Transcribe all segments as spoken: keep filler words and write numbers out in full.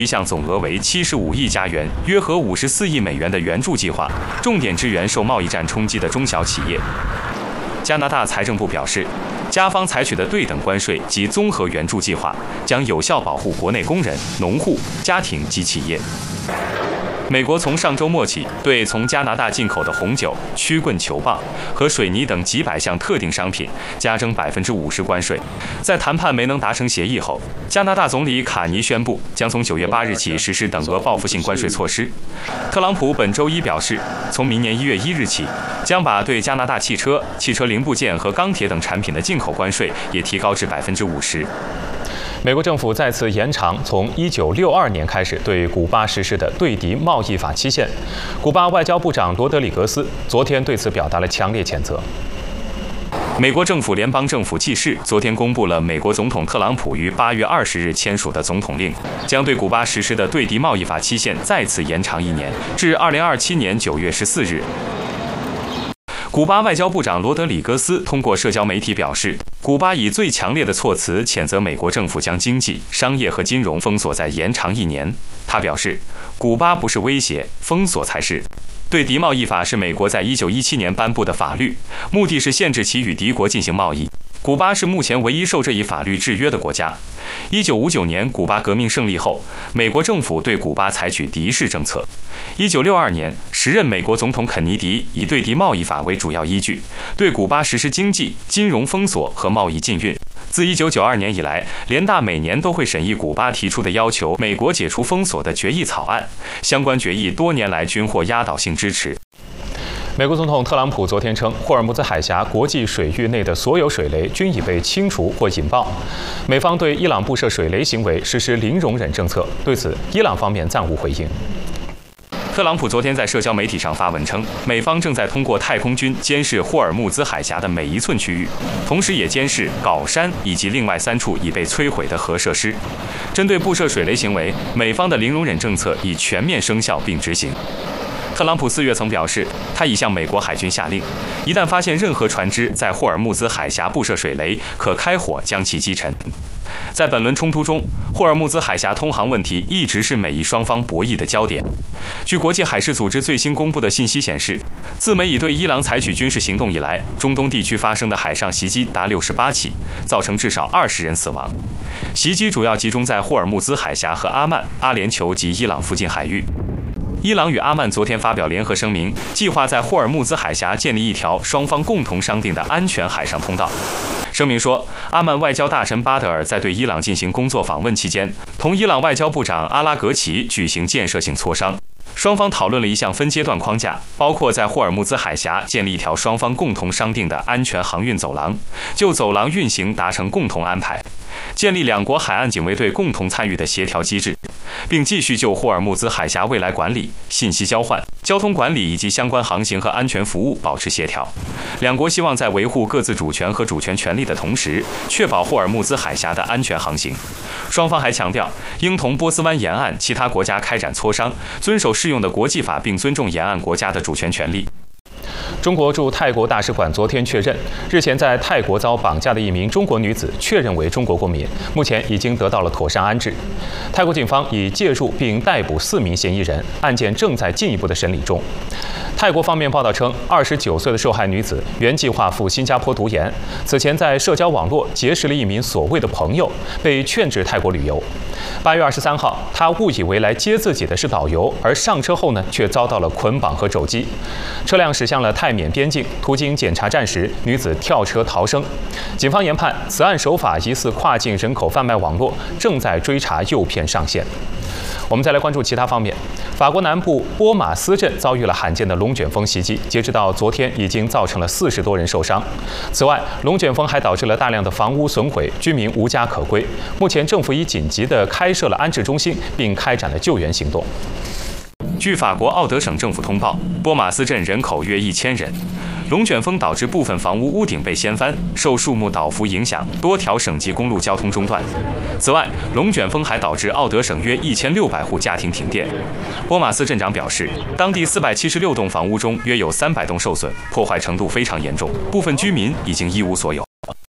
一项总额为七十五亿加元，约合五十四亿美元的援助计划，重点支援受贸易战冲击的中小企业。加拿大财政部表示，加方采取的对等关税及综合援助计划将有效保护国内工人、农户、家庭及企业。美国从上周末起对从加拿大进口的红酒、曲棍球棒和水泥等几百项特定商品加征百分之五十关税。在谈判没能达成协议后，加拿大总理卡尼宣布将从九月八日起实施等额报复性关税措施。特朗普本周一表示，从明年一月一日起，将把对加拿大汽车、汽车零部件和钢铁等产品的进口关税也提高至百分之五十。 美国政府再次延长从一九六二年开始对古巴实施的对敌贸易法期限。古巴外交部长罗德里格斯昨天对此表达了强烈谴责。 美国政府联邦政府记事昨天公布了美国总统特朗普于八月二十日签署的总统令，将对古巴实施的对敌贸易法期限再次延长一年，至二零二七年九月十四日。古巴外交部长罗德里格斯通过社交媒体表示，古巴以最强烈的措辞谴责美国政府将经济、商业和金融封锁再延长一年。他表示，古巴不是威胁，封锁才是。对敌贸易法是美国在一九一七年颁布的法律，目的是限制其与敌国进行贸易。古巴是目前唯一受这一法律制约的国家。一九五九年古巴革命胜利后，美国政府对古巴采取敌视政策。一九六二年，时任美国总统肯尼迪以对敌贸易法为主要依据，对古巴实施经济、金融封锁和贸易禁运。自一九九二年以来，联大每年都会审议古巴提出的要求美国解除封锁的决议草案，相关决议多年来均获压倒性支持。 美国总统特朗普昨天称，霍尔木兹海峡国际水域内的所有水雷均已被清除或引爆。美方对伊朗布设水雷行为实施零容忍政策，对此，伊朗方面暂无回应。 特朗普昨天在社交媒体上发文称，美方正在通过太空军监视霍尔木兹海峡的每一寸区域，同时也监视镐山以及另外三处已被摧毁的核设施。针对布设水雷行为，美方的零容忍政策已全面生效并执行。特朗普四月曾表示，他已向美国海军下令，一旦发现任何船只在霍尔木兹海峡布设水雷，可开火将其击沉。在本轮冲突中，霍尔木兹海峡通航问题一直是美伊双方博弈的焦点。据国际海事组织最新公布的信息显示，自美以对伊朗采取军事行动以来，中东地区发生的海上袭击达六十八起，造成至少二十人死亡。袭击主要集中在霍尔木兹海峡和阿曼、阿联酋及伊朗附近海域。伊朗与阿曼昨天发表联合声明，计划在霍尔木兹海峡建立一条双方共同商定的安全海上通道。声明说，阿曼外交大臣巴德尔在对伊朗进行工作访问期间，同伊朗外交部长阿拉格齐举行建设性磋商。双方讨论了一项分阶段框架，包括在霍尔木兹海峡建立一条双方共同商定的安全航运走廊，就走廊运行达成共同安排，建立两国海岸警卫队共同参与的协调机制，并继续就霍尔木兹海峡未来管理、信息交换、交通管理以及相关航行和安全服务保持协调。两国希望在维护各自主权和主权权利的同时，确保霍尔木兹海峡的安全航行。双方还强调，应同波斯湾沿岸其他国家开展磋商，遵守适用的国际法，并尊重沿岸国家的主权权利。 中国驻泰国大使馆昨天确认，日前在泰国遭绑架的一名中国女子确认为中国公民，目前已经得到了妥善安置。泰国警方已介入并逮捕四名嫌疑人，案件正在进一步的审理中。泰国方面报道称，二十九岁的受害女子原计划赴新加坡读研，此前在社交网络结识了一名所谓的朋友，被劝至泰国旅游。八月二十三号，她误以为来接自己的是导游，而上车后呢，却遭到了捆绑和肘击。车辆驶向了泰缅边境，途经检查站时，女子跳车逃生。警方研判，此案手法疑似跨境人口贩卖网络，正在追查诱骗上线。我们再来关注其他方面。法国南部波马斯镇遭遇了罕见的龙卷风袭击，截止到昨天，已经造成了四十多人受伤。此外，龙卷风还导致了大量的房屋损毁，居民无家可归。目前，政府已紧急地开设了安置中心，并开展了救援行动。 据法国奥德省政府通报，波马斯镇人口约一千人。龙卷风导致部分房屋屋顶被掀翻，受树木倒伏影响，多条省级公路交通中断。此外，龙卷风还导致奥德省约一千六百户家庭停电。波马斯镇长表示，当地四百七十六栋房屋中约有三百栋受损，破坏程度非常严重，部分居民已经一无所有。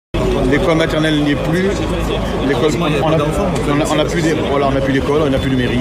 L'école maternelle n'y est plus. L'école, on n'a plus, voilà, on n'a plus l'école, on n'a plus de mairie.